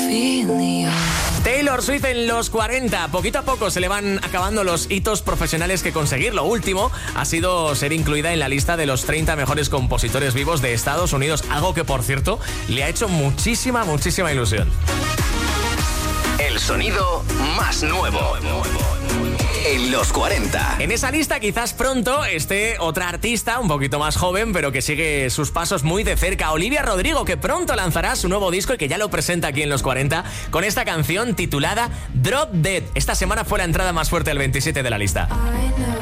Taylor Swift en los 40. Poquito a poco se le van acabando los hitos profesionales que conseguir. Lo último ha sido ser incluida en la lista de los 30 mejores compositores vivos de Estados Unidos, algo que, por cierto, le ha hecho muchísima ilusión. El sonido más nuevo en los 40. En esa lista quizás pronto esté otra artista un poquito más joven, pero que sigue sus pasos muy de cerca. Olivia Rodrigo, que pronto lanzará su nuevo disco y que ya lo presenta aquí en los 40 con esta canción titulada Drop Dead. Esta semana fue la entrada más fuerte del 27 de la lista.